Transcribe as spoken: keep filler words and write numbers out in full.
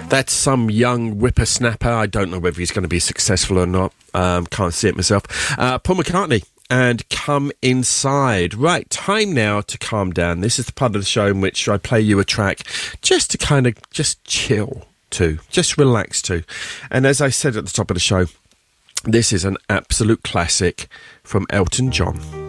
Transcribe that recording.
That's some young whippersnapper. I don't know whether he's going to be successful or not. Um, can't see it myself. Uh, Paul McCartney and Come Inside. Right, time now to calm down. This is the part of the show in which I play you a track just to kind of just chill to, just relax to. And as I said at the top of the show, this is an absolute classic from Elton John.